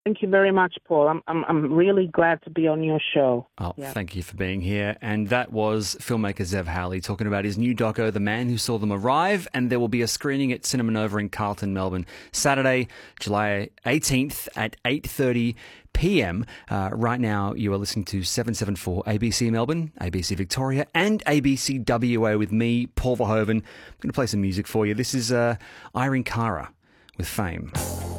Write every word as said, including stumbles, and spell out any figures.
Thank you very much, Paul. I'm I'm I'm really glad to be on your show. Oh, Yeah. thank you for being here. And that was filmmaker Zev Howley talking about his new doco, The Man Who Saw Them Arrive, and there will be a screening at Cinema Nova in Carlton, Melbourne, Saturday, July eighteenth at eight thirty p.m. Uh, right now, you are listening to seven seventy-four A B C Melbourne, A B C Victoria, and A B C W A with me, Paul Verhoeven. I'm going to play some music for you. This is uh, Irene Cara with Fame.